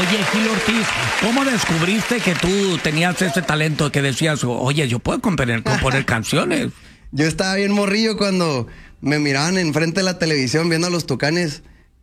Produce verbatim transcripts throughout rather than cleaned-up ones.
Oye, Gil Ortiz, ¿cómo descubriste que tú tenías ese talento que decías, oye, yo puedo componer, componer canciones? Yo estaba bien morrillo cuando me miraban enfrente de la televisión viendo a los Tucanes.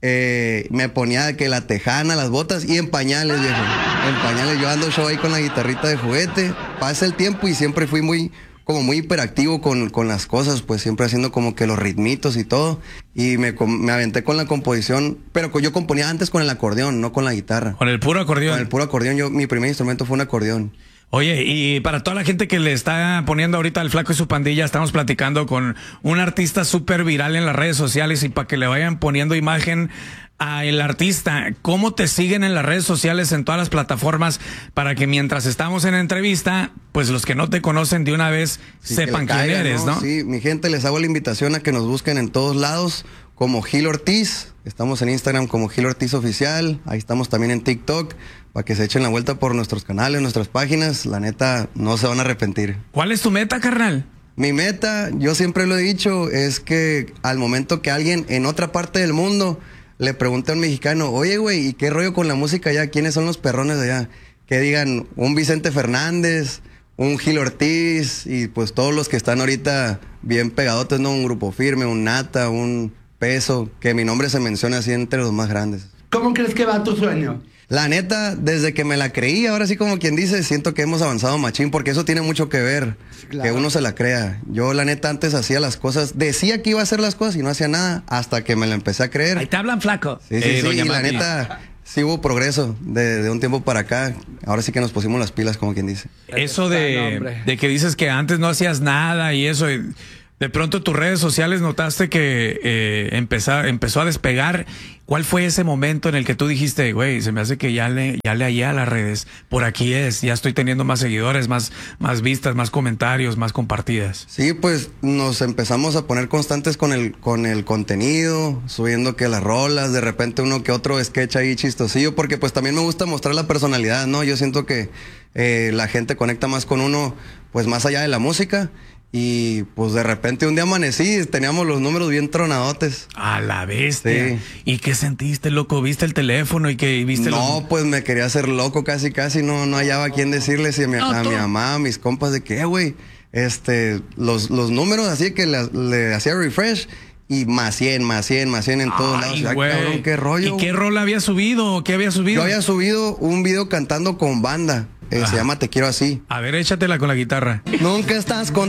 Eh, me ponía que la tejana, las botas y en pañales, viejo. En pañales, yo ando show ahí con la guitarrita de juguete. Pasa el tiempo y siempre fui muy, como muy hiperactivo con, con las cosas, pues siempre haciendo como que los ritmitos y todo. Y me, me aventé con la composición, pero yo componía antes con el acordeón, no con la guitarra. Con el puro acordeón. Con el puro acordeón, yo, mi primer instrumento fue un acordeón. Oye, y para toda la gente que le está poniendo ahorita al Flaco y su pandilla, estamos platicando con un artista súper viral en las redes sociales, y para que le vayan poniendo imagen a el artista, ¿cómo te siguen en las redes sociales, en todas las plataformas, para que mientras estamos en entrevista, pues los que no te conocen de una vez sí, sepan quién caigan, eres, ¿no? ¿no? Sí, mi gente, les hago la invitación a que nos busquen en todos lados como Gil Ortiz. Estamos en Instagram como Gil Ortiz Oficial, ahí estamos también en TikTok, para que se echen la vuelta por nuestros canales, nuestras páginas. La neta, no se van a arrepentir. ¿Cuál es tu meta, carnal? Mi meta, yo siempre lo he dicho, es que al momento que alguien en otra parte del mundo le pregunte a un mexicano, oye, güey, ¿y qué rollo con la música allá? ¿Quiénes son los perrones de allá? Que digan, un Vicente Fernández, un Gil Ortiz, y pues todos los que están ahorita bien pegadotes, ¿no? Un Grupo Firme, un Nata, un Peso, que mi nombre se mencione así entre los más grandes. ¿Cómo crees que va tu sueño? La neta, desde que me la creí, ahora sí como quien dice, siento que hemos avanzado machín, porque eso tiene mucho que ver, claro, que uno se la crea. Yo la neta antes hacía las cosas, decía que iba a hacer las cosas y no hacía nada, hasta que me la empecé a creer. Ahí te hablan, Flaco. Sí, sí, eh, sí, y la neta, sí hubo progreso de, de un tiempo para acá. Ahora sí que nos pusimos las pilas, como quien dice. Eso de, de que dices que antes no hacías nada y eso... Y... de pronto tus redes sociales notaste que eh, empezó, empezó a despegar. ¿Cuál fue ese momento en el que tú dijiste, güey, se me hace que ya le, ya le hallé a las redes? Por aquí es, ya estoy teniendo más seguidores, más, más vistas, más comentarios, más compartidas. Sí, pues nos empezamos a poner constantes con el, con el contenido, subiendo que las rolas, de repente uno que otro sketch ahí chistosillo, porque pues también me gusta mostrar la personalidad, ¿no? Yo siento que eh, la gente conecta más con uno, pues más allá de la música. Y pues de repente un día amanecí, teníamos los números bien tronadotes. A la bestia. Sí. ¿Y qué sentiste, loco? ¿Viste el teléfono y qué viste? No, los... pues me quería hacer loco casi, casi. No, no hallaba a quién decirles a mi, no, a mi mamá, a mis compas, de que, güey, este, los, los números así que le, le hacía refresh. Y más cien, más cien, más cien en todos Ay, lados. Ay, cabrón, qué rollo. ¿Y qué rol había subido? ¿Qué había subido? Yo había subido un video cantando con banda. Eh, se llama Te Quiero Así. A ver, échatela con la guitarra. Nunca estás con